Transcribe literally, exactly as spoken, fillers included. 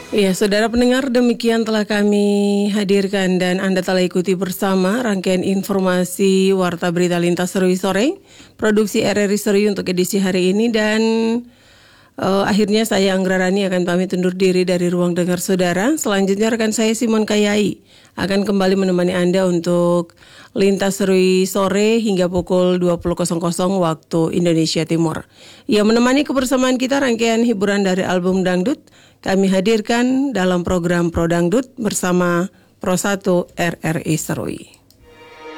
Ya, saudara pendengar, demikian telah kami hadirkan dan Anda telah ikuti bersama rangkaian informasi Warta Berita Lintas Serui Sore, produksi R R I Serui untuk edisi hari ini, dan uh, akhirnya saya Anggra Rani akan pamit undur diri dari ruang dengar saudara. Selanjutnya rekan saya Simon Kayai akan kembali menemani Anda untuk Lintas Serui Sore hingga pukul dua puluh waktu Indonesia Timur. Ia menemani kebersamaan kita rangkaian hiburan dari album Dangdut kami hadirkan dalam program Pro Dangdut bersama Pro satu R R I Serui.